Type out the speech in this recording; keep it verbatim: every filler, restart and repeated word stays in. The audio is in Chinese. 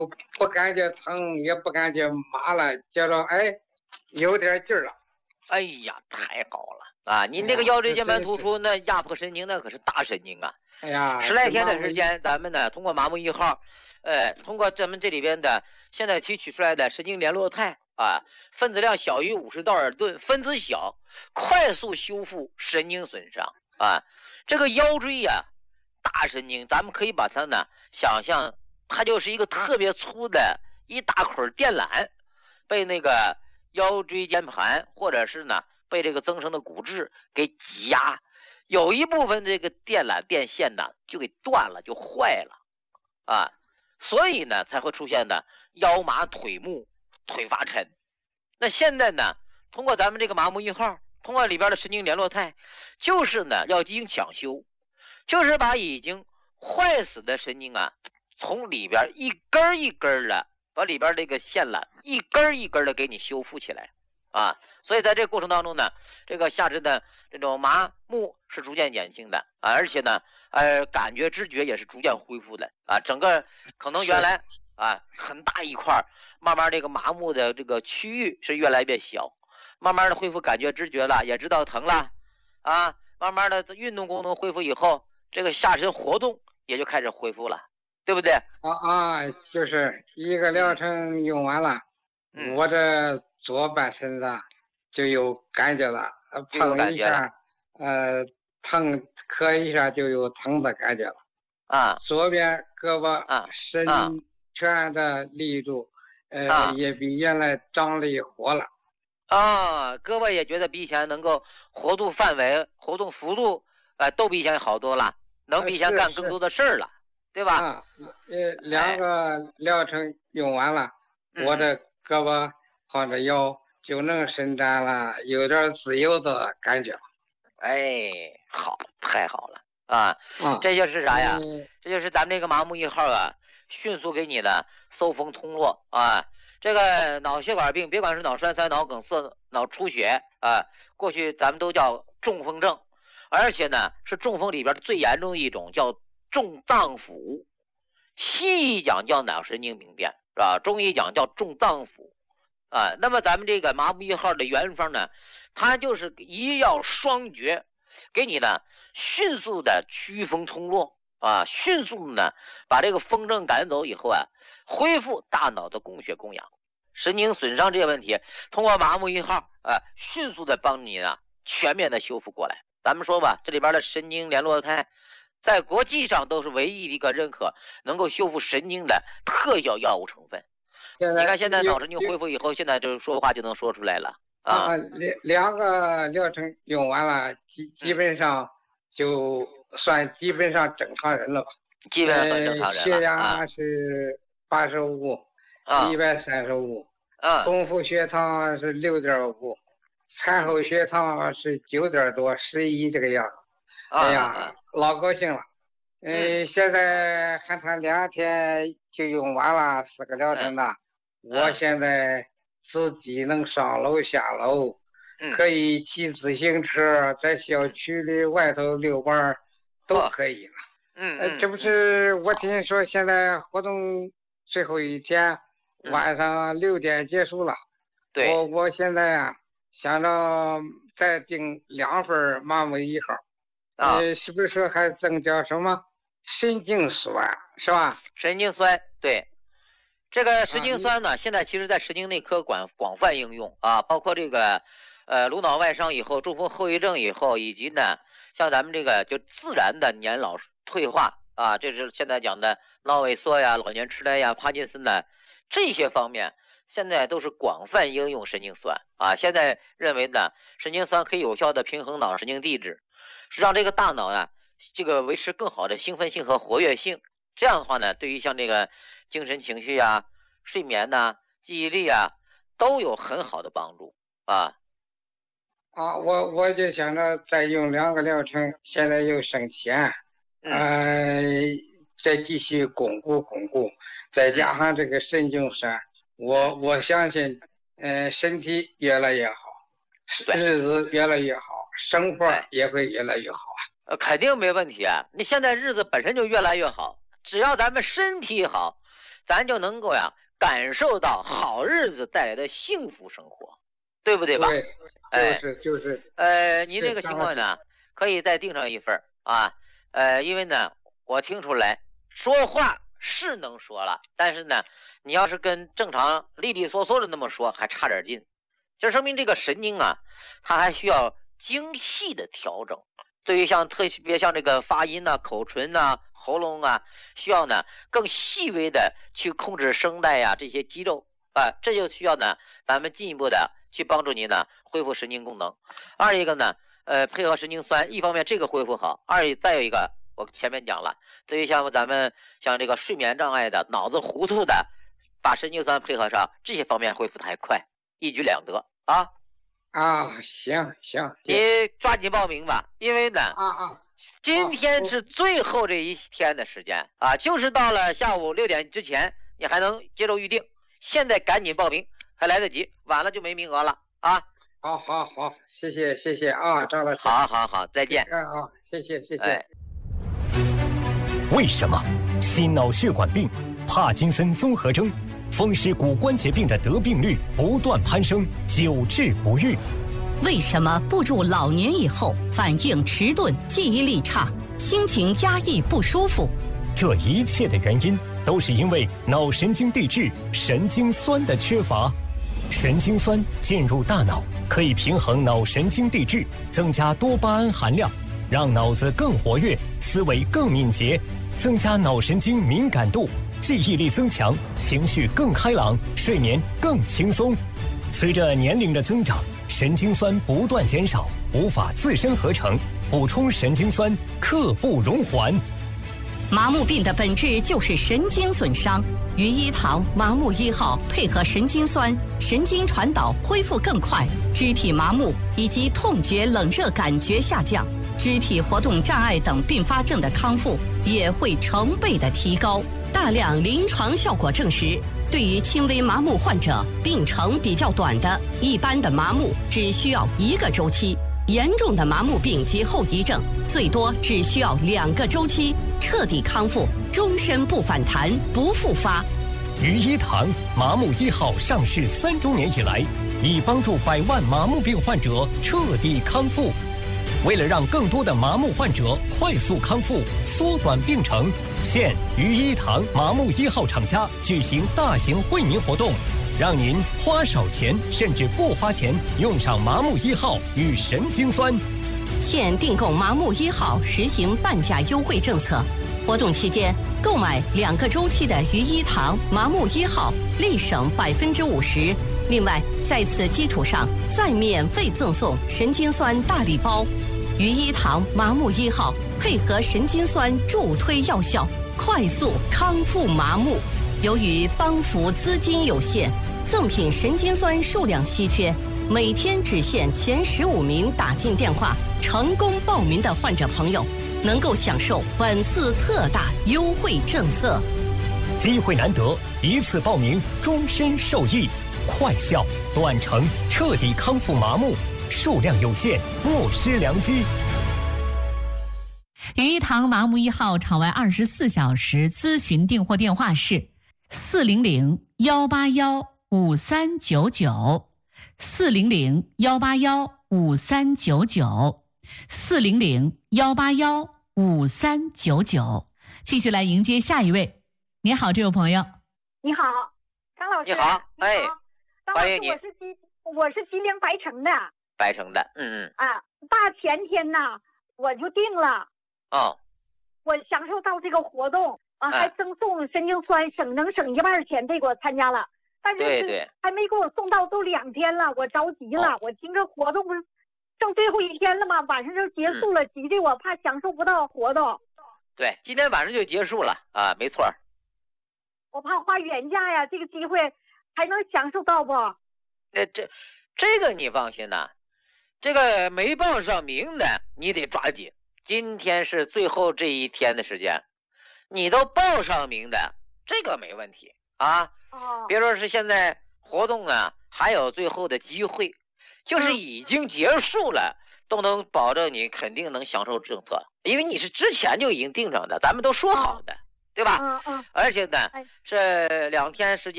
不不感觉疼，也不感觉麻了，觉着哎有点劲儿了。 哎呀，太好了啊！您这个腰椎间盘突出，那压迫神经那可是大神经啊！ 哎呀， 十来天的时间，咱们呢通过麻木一号，呃，通过咱们这里边的现在提取出来的神经联络肽啊，分子量小于五十道尔顿，分子小，快速修复神经损伤啊。这个腰椎呀、啊，大神经，咱们可以把它呢想象，它就是一个特别粗的一大捆电缆，被那个腰椎间盘或者是呢被这个增生的骨质给挤压。有一部分这个电缆电线呢就给断了，就坏了啊，所以呢才会出现呢腰麻腿木腿发沉。那现在呢通过咱们这个麻木一号，通过里边的神经联络肽，就是呢要进行抢修，就是把已经坏死的神经啊从里边一根一根的把里边这个线缆一根一根的给你修复起来啊。所以在这个过程当中呢，这个下肢的这种麻木是逐渐减轻的啊，而且呢，呃，感觉知觉也是逐渐恢复的啊。整个可能原来啊很大一块，慢慢这个麻木的这个区域是越来越小，慢慢的恢复感觉知觉了，也知道疼了啊。慢慢的运动功能恢复以后，这个下身活动也就开始恢复了，对不对？ 啊啊，就是一个疗程用完了， 嗯、 我这左半身子就有感觉了，碰一下，呃，疼磕一下就有疼的感觉了。 啊， 左边胳膊啊伸拳的力度，呃、 啊， 也比原来张力活了。 啊，胳膊也觉得比以前能够活动范围、活动幅度，呃，都比以前好多了，能比以前干更多的事儿了，对吧？ 啊，呃，两个疗程用完了， 哎、 我这胳膊或者腰就能伸展了，有点自由的感觉。 哎，好，太好了啊！ 啊， 这就是啥呀？ 嗯、 这就是咱们这个麻木一号啊，迅速给你的搜风通络啊。这个脑血管病，别管是脑栓塞、脑梗塞、脑出血啊，过去咱们都叫中风症，而且呢是中风里边最严重的一种，叫重脏腑。西医讲叫脑神经病变，是吧？中医讲叫重脏腑啊。那么咱们这个麻木一号的原方呢，它就是一药双绝，给你呢迅速的祛风通络啊，迅速的呢把这个风症赶走以后啊，恢复大脑的供血供氧，神经损伤这些问题，通过麻木一号啊，迅速的帮你呢全面的修复过来。咱们说吧，这里边的神经联络肽，在国际上都是唯一一个认可能够修复神经的特效药物成分。你看现在脑神经恢复以后，现在就说话就能说出来了啊。 两两个疗程用完了，基基本上就算基本上正常人了吧。 基本上算正常人了。 血压是八十五，一百三十五。 啊。 空腹血糖是六点五，餐后血糖是九点多，十一这个样子。 啊、 哎呀，老高兴了。嗯，现在还差两天就用完了四个疗程的。 嗯、 我现在自己能上楼下楼， 嗯、 可以骑自行车在小区里外头遛弯都可以了。 嗯、 呃，这不是我听说现在活动最后一天， 嗯、 晚上六点结束了。 对。 我我现在啊想着再订两份麻木一号。 啊、 呃，是不是还增加什么神经酸是吧？ 神经酸，对，这个神经酸呢，啊、现在其实在神经内科广广泛应用啊，包括这个呃颅脑外伤以后、中风后遗症以后，以及呢像咱们这个就自然的年老退化啊，这是现在讲的脑萎缩呀、老年痴呆呀、帕金森呢这些方面，现在都是广泛应用神经酸啊。现在认为呢，神经酸可以有效的平衡脑神经递质。是让这个大脑啊，这个维持更好的兴奋性和活跃性。这样的话呢，对于像这个精神情绪啊、睡眠呐、啊、记忆力啊，都有很好的帮助啊。 啊，我我就想着再用两个疗程，现在又省钱， 嗯、 呃，再继续巩固巩固，再加上这个神经酸，我我相信，呃，身体越来越好，日子越来越好。生活也会越来越好啊！ 呃，肯定没问题啊！你现在日子本身就越来越好，只要咱们身体好， 咱就能够呀感受到好日子带来的幸福生活，对不对吧？ 对， 哎， 就是就是。 呃，您这个情况呢，可以再订上一份啊。呃，因为呢，我听出来说话是能说了，但是呢，你要是跟正常利利索索的那么说，还差点劲。这说明这个神经啊，它还需要精细的调整。对于像特别像这个发音呐、啊、口唇呐、啊、喉咙啊，需要呢更细微的去控制声带呀、啊、这些肌肉啊，这就需要呢咱们进一步的去帮助您呢恢复神经功能。二一个呢，呃，配合神经酸，一方面这个恢复好，二再有一个我前面讲了，对于像咱们像这个睡眠障碍的、脑子糊涂的，把神经酸配合上，这些方面恢复的还快，一举两得啊。 啊，行行， 你抓紧报名吧，因为呢， 啊啊， 今天是最后这一天的时间啊，就是到了下午六点之前，你还能接受预定。现在赶紧报名，还来得及，晚了就没名额了啊。 好，好，好，谢谢，谢谢啊，张老师。 好，好，好，再见。 嗯啊，谢谢，谢谢。 哎， 为什么心脑血管病、帕金森综合征、风湿骨关节病的得病率不断攀升，久治不愈？ 为什么步入老年以后反应迟钝、记忆力差、心情压抑不舒服？ 这一切的原因都是因为脑神经递质神经酸的缺乏。神经酸进入大脑，可以平衡脑神经递质，增加多巴胺含量，让脑子更活跃，思维更敏捷，增加脑神经敏感度，记忆力增强，情绪更开朗，睡眠更轻松。随着年龄的增长，神经酸不断减少，无法自身合成，补充神经酸刻不容缓。 麻木病的本质就是神经损伤，于一堂麻木一号配合神经酸，神经传导恢复更快，肢体麻木以及痛觉、冷热感觉下降，肢体活动障碍等并发症的康复也会成倍的提高。大量临床效果证实，对于轻微麻木患者，病程比较短的一般的麻木只需要一个周期，严重的麻木病及后遗症最多只需要两个周期，彻底康复，终身不反弹不复发。 于一堂麻木一号上市三周年以来，已帮助百万麻木病患者彻底康复。为了让更多的麻木患者快速康复、缩短病程，现于一堂麻木一号厂家举行大型惠民活动，让您花少钱甚至不花钱用上麻木一号与神经酸。 现订购麻木一号实行半价优惠政策，活动期间购买两个周期的于一堂麻木一号，立省百分之五十。另外，在此基础上再免费赠送神经酸大礼包。于一堂麻木一号配合神经酸助推药效，快速康复麻木。由于帮扶资金有限，赠品神经酸数量稀缺，每天只限前十五名打进电话成功报名的患者朋友，能够享受本次特大优惠政策。 机会难得，一次报名终身受益，快效短程彻底康复麻木，数量有限，莫失良机。 于一堂麻木一号场外二十四小时咨询订货电话是四零零幺八幺五三九九，四零零幺八幺五三九九，四零零幺八幺五三九九。继续来迎接下一位。你好，这位朋友。 你好，张老师。 你好，哎， 张老师，我是吉我是吉林白城的。 白城的，嗯嗯。 啊，大前天呢，我就定了。 哦。 我享受到这个活动啊，还赠送神经酸，省能省一半钱，这个我参加了。但是对对， 还没给我送到，都两天了，我着急了。哦、我听着活动不是剩最后一天了吗？晚上就结束了，嗯、急的我怕享受不到活动。 对，今天晚上就结束了啊，没错。 我怕花原价呀，这个机会还能享受到不？ 这这这个你放心呐、啊，这个没报上名的你得抓紧，今天是最后这一天的时间，你都报上名的，这个没问题啊。 哦。 别说是现在活动啊，还有最后的机会，就是已经结束了，嗯、都能保证你肯定能享受政策，因为你是之前就已经定上的，咱们都说好的。 对吧？ 嗯嗯。 而且呢， 哎这两天时间。